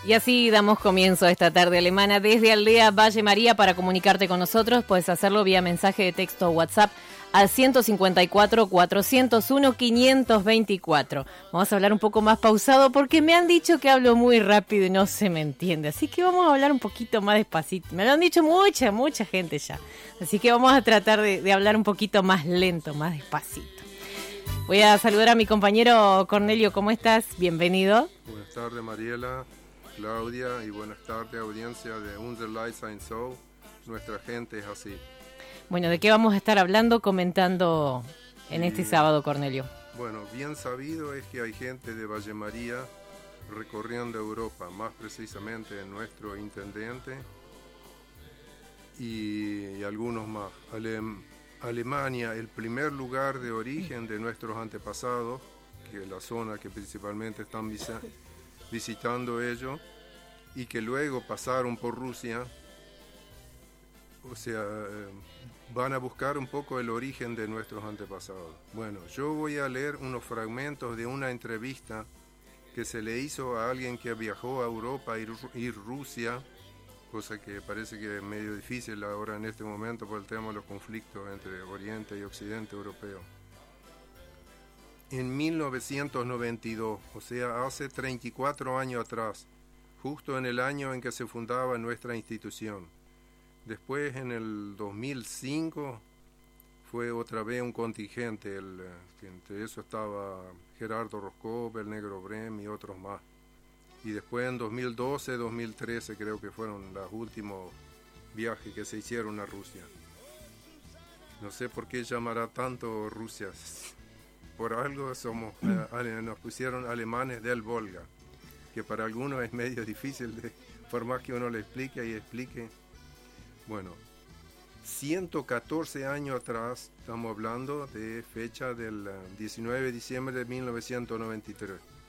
Y así damos comienzo a esta tarde alemana desde Aldea Valle María. Para comunicarte con nosotros puedes hacerlo vía mensaje de texto o WhatsApp al 154-401-524. Vamos a hablar un poco más pausado porque me han dicho que hablo muy rápido y no se me entiende. Así que vamos a hablar un poquito más despacito. Me lo han dicho mucha gente ya. Así que vamos a tratar de hablar un poquito más lento, más despacito. Voy a saludar a mi compañero Cornelio. ¿Cómo estás? Bienvenido. Buenas tardes, Mariela, Claudia, y buenas tardes, audiencia de Unser Light Sein Show. Nuestra gente es así. Bueno, ¿de qué vamos a estar hablando, comentando en este sábado, Cornelio? Bueno, bien sabido es que hay gente de Valle María recorriendo Europa, más precisamente nuestro intendente y algunos más. Alemania, el primer lugar de origen de nuestros antepasados, que es la zona que principalmente están visitando ellos, y que luego pasaron por Rusia. O sea, van a buscar un poco el origen de nuestros antepasados. Bueno, yo voy a leer unos fragmentos de una entrevista que se le hizo a alguien que viajó a Europa y Rusia, cosa que parece que es medio difícil ahora en este momento por el tema de los conflictos entre Oriente y Occidente europeo. En 1992, o sea, hace 34 años atrás, justo en el año en que se fundaba nuestra institución. Después, en el 2005, fue otra vez un contingente, que entre eso estaba Gerardo Roscoe, el Negro Brem y otros más. Y después en 2012, 2013 creo que fueron los últimos viajes que se hicieron a Rusia. No sé por qué llamará tanto Rusia. Por algo nos pusieron alemanes del Volga, que para algunos es medio difícil, por más que uno le explique. Bueno, 114 años atrás, estamos hablando de fecha del 19 de diciembre de 1993.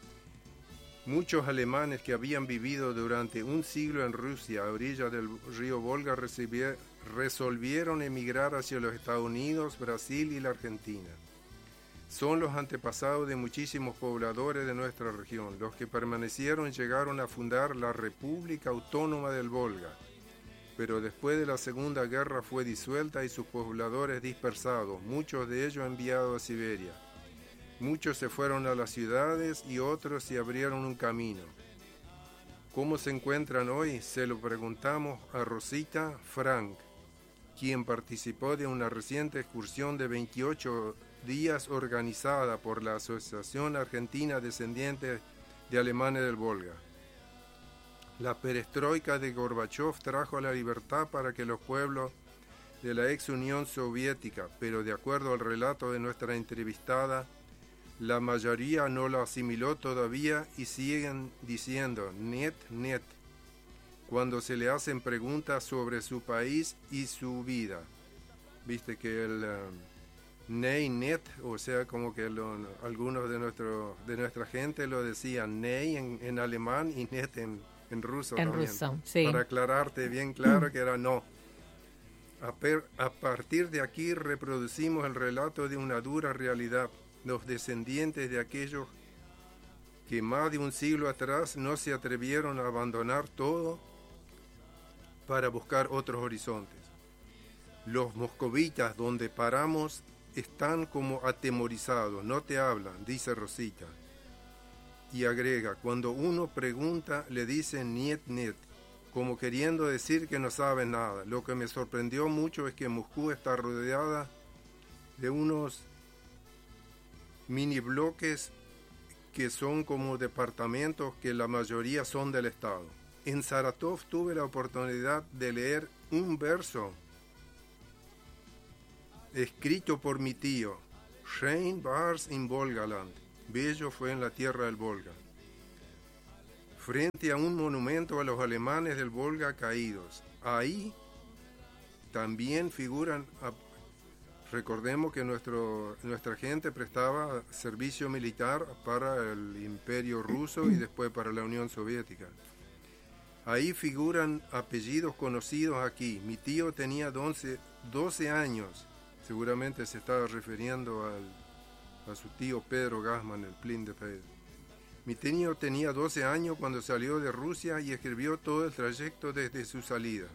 Muchos alemanes que habían vivido durante un siglo en Rusia, a orillas del río Volga, resolvieron emigrar hacia los Estados Unidos, Brasil y la Argentina. Son los antepasados de muchísimos pobladores de nuestra región. Los que permanecieron llegaron a fundar la República Autónoma del Volga, pero después de la Segunda Guerra fue disuelta y sus pobladores dispersados, muchos de ellos enviados a Siberia. Muchos se fueron a las ciudades y otros se abrieron un camino. ¿Cómo se encuentran hoy? Se lo preguntamos a Rosita Frank, quien participó de una reciente excursión de 28 días organizada por la Asociación Argentina Descendientes de Alemanes del Volga. La perestroika de Gorbachov trajo la libertad para que los pueblos de la ex Unión Soviética, pero de acuerdo al relato de nuestra entrevistada, la mayoría no la asimiló todavía y siguen diciendo "net", cuando se le hacen preguntas sobre su país y su vida. Viste que el "nei", "net", o sea, como que algunos de nuestra gente lo decían "nei" en alemán y "net" en ruso en también. ruso, sí. Para aclararte bien claro que era no. A partir de aquí reproducimos el relato de una dura realidad. Los descendientes de aquellos que más de un siglo atrás no se atrevieron a abandonar todo para buscar otros horizontes. Los moscovitas donde paramos están como atemorizados, no te hablan, dice Rosita. Y agrega, cuando uno pregunta le dicen "niet", como queriendo decir que no saben nada. Lo que me sorprendió mucho es que Moscú está rodeada de unos mini bloques que son como departamentos que la mayoría son del Estado. En Saratov tuve la oportunidad de leer un verso escrito por mi tío. Schön war's in Volgaland. Bello fue en la tierra del Volga. Frente a un monumento a los alemanes del Volga caídos. Ahí también figuran. Recordemos que nuestra gente prestaba servicio militar para el Imperio Ruso y después para la Unión Soviética. Ahí figuran apellidos conocidos aquí. Mi tío tenía 12 años. Seguramente se estaba refiriendo a su tío Pedro Gassman, el Plin de Pedro. Mi tío tenía 12 años cuando salió de Rusia y escribió todo el trayecto desde su salida.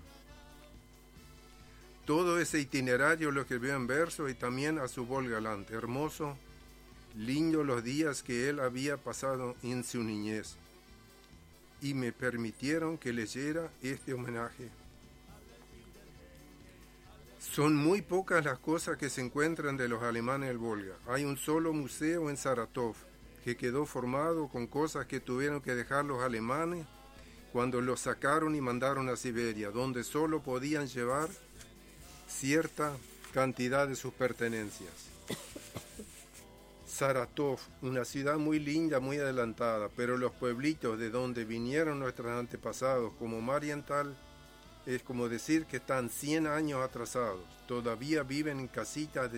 Todo ese itinerario lo escribió en verso y también a su voz galante, hermoso, lindo los días que él había pasado en su niñez. Y me permitieron que leyera este homenaje. Son muy pocas las cosas que se encuentran de los alemanes del Volga. Hay un solo museo en Saratov que quedó formado con cosas que tuvieron que dejar los alemanes cuando los sacaron y mandaron a Siberia, donde solo podían llevar cierta cantidad de sus pertenencias. Saratov, una ciudad muy linda, muy adelantada, pero los pueblitos de donde vinieron nuestros antepasados, como Marienthal, es como decir que están 100 años atrasados. Todavía viven en casitas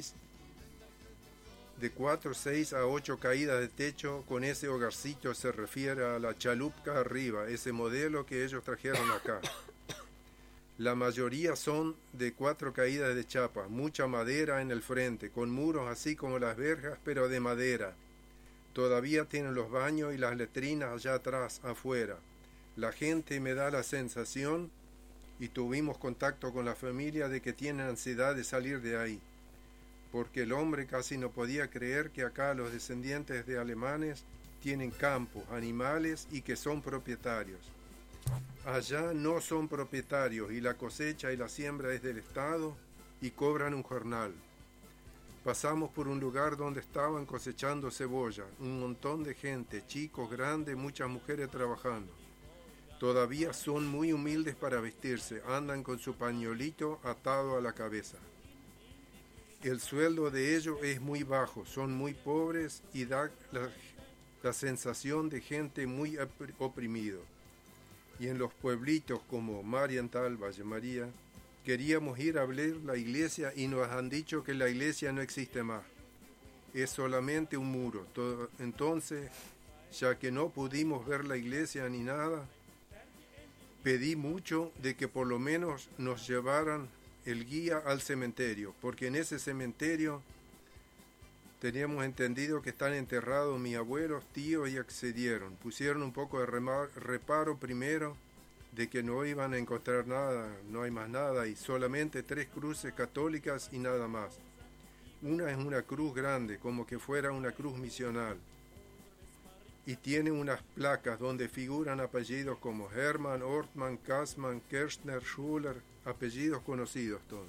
de 4, 6 a 8 caídas de techo. Con ese hogarcito se refiere a la chalupka arriba, ese modelo que ellos trajeron acá. La mayoría son de 4 caídas de chapa, mucha madera en el frente, con muros así como las verjas, pero de madera. Todavía tienen los baños y las letrinas allá atrás, afuera. La gente me da la sensación, y tuvimos contacto con la familia, de que tienen ansiedad de salir de ahí, porque el hombre casi no podía creer que acá los descendientes de alemanes tienen campos, animales y que son propietarios. Allá no son propietarios y la cosecha y la siembra es del Estado y cobran un jornal. Pasamos por un lugar donde estaban cosechando cebolla, un montón de gente, chicos, grandes, muchas mujeres trabajando. Todavía son muy humildes para vestirse, andan con su pañuelito atado a la cabeza. El sueldo de ellos es muy bajo, son muy pobres y da la sensación de gente muy oprimido. Y en los pueblitos como Marienthal, Valle María, queríamos ir a ver la iglesia y nos han dicho que la iglesia no existe más. Es solamente un muro. Entonces, ya que no pudimos ver la iglesia ni nada, pedí mucho de que por lo menos nos llevaran el guía al cementerio, porque en ese cementerio teníamos entendido que están enterrados mis abuelos, tíos, y accedieron. Pusieron un poco de reparo primero de que no iban a encontrar nada, no hay más nada, y solamente 3 cruces católicas y nada más. Una es una cruz grande, como que fuera una cruz misional, y tiene unas placas donde figuran apellidos como Hermann, Ortmann, Kassmann, Kirchner, Schuller, apellidos conocidos todos.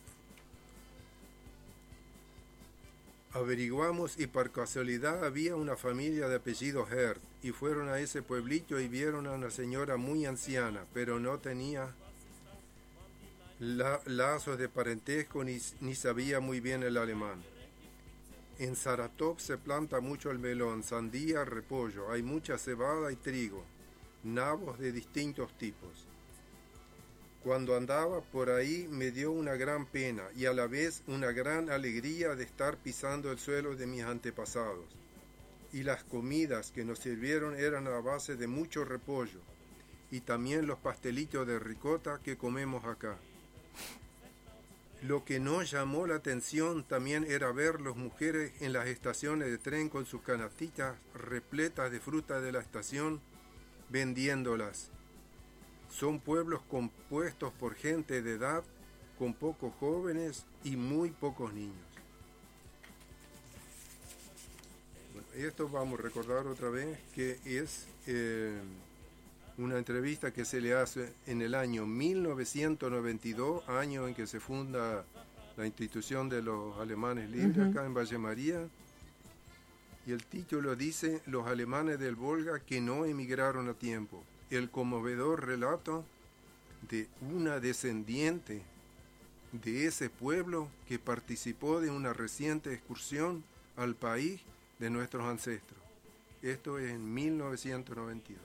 Averiguamos y por casualidad había una familia de apellido Hert y fueron a ese pueblito y vieron a una señora muy anciana, pero no tenía lazos de parentesco ni sabía muy bien el alemán. En Saratov se planta mucho el melón, sandía, repollo, hay mucha cebada y trigo, nabos de distintos tipos. Cuando andaba por ahí me dio una gran pena y a la vez una gran alegría de estar pisando el suelo de mis antepasados. Y las comidas que nos sirvieron eran a base de mucho repollo y también los pastelitos de ricota que comemos acá. Lo que nos llamó la atención también era ver las mujeres en las estaciones de tren con sus canastitas repletas de fruta de la estación vendiéndolas. Son pueblos compuestos por gente de edad, con pocos jóvenes y muy pocos niños. Bueno, esto vamos a recordar otra vez que es una entrevista que se le hace en el año 1992, año en que se funda la institución de los alemanes libres acá en Valle María. Y el título dice: Los alemanes del Volga que no emigraron a tiempo. El conmovedor relato de una descendiente de ese pueblo que participó de una reciente excursión al país de nuestros ancestros. Esto es en 1992.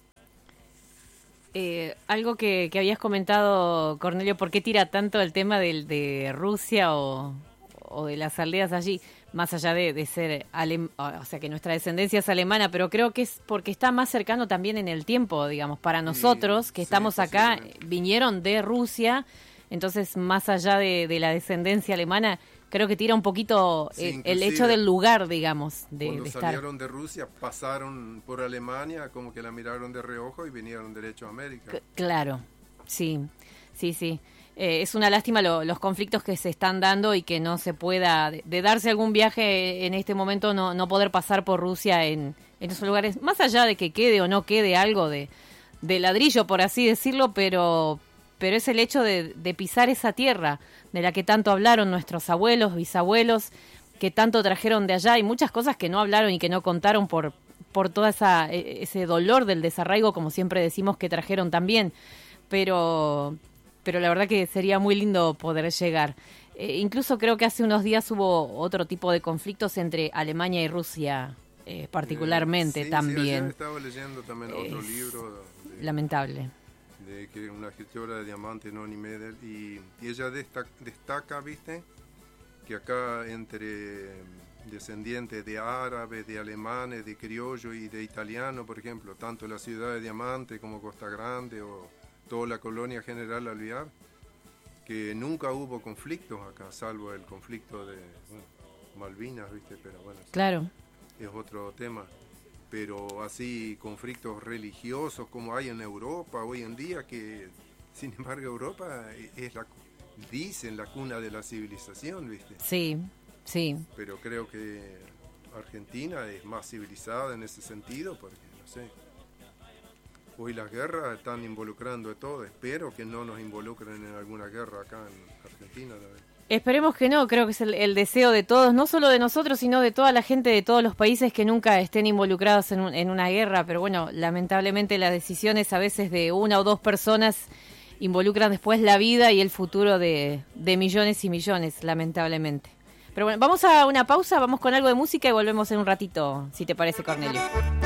Algo que habías comentado, Cornelio, ¿por qué tira tanto el tema de Rusia o de las aldeas allí? Más allá de ser o sea, que nuestra descendencia es alemana, pero creo que es porque está más cercano también en el tiempo, digamos, para nosotros que estamos acá, vinieron de Rusia, entonces más allá de la descendencia alemana, creo que tira un poquito Sí, el hecho del lugar, digamos, cuando de estar. salieron de Rusia, pasaron por Alemania, como que la miraron de reojo y vinieron derecho a América. Claro, sí, sí, sí. Es una lástima los conflictos que se están dando y que no se pueda, de darse algún viaje en este momento, no poder pasar por Rusia en esos lugares, más allá de que quede o no quede algo de ladrillo, por así decirlo, pero es el hecho de pisar esa tierra de la que tanto hablaron nuestros abuelos, bisabuelos, que tanto trajeron de allá, y muchas cosas que no hablaron y que no contaron por toda ese dolor del desarraigo, como siempre decimos, que trajeron también, pero la verdad que sería muy lindo poder llegar. Incluso creo que hace unos días hubo otro tipo de conflictos entre Alemania y Rusia, particularmente sí, también. Sí, ayer estaba leyendo también otro libro. Lamentable. De que una escritora de Diamante, Noni Medel, y ella destaca, viste, que acá entre descendientes de árabes, de alemanes, de criollo y de italiano, por ejemplo, tanto la ciudad de Diamante como Costa Grande o toda la colonia General Alvear, que nunca hubo conflictos acá, salvo el conflicto de Malvinas, viste, pero bueno, claro, es otro tema. Pero así conflictos religiosos como hay en Europa hoy en día, que sin embargo Europa es dicen la cuna de la civilización, ¿viste? Sí, sí. Pero creo que Argentina es más civilizada en ese sentido, porque no sé, hoy las guerras están involucrando a todo. Espero que no nos involucren en alguna guerra acá en Argentina también. Esperemos que no, creo que es el deseo de todos, no solo de nosotros, sino de toda la gente de todos los países que nunca estén involucrados en una guerra, pero bueno, lamentablemente las decisiones a veces de una o dos personas involucran después la vida y el futuro de millones y millones, lamentablemente. Pero bueno, vamos a una pausa, vamos con algo de música y volvemos en un ratito, si te parece, Cornelio.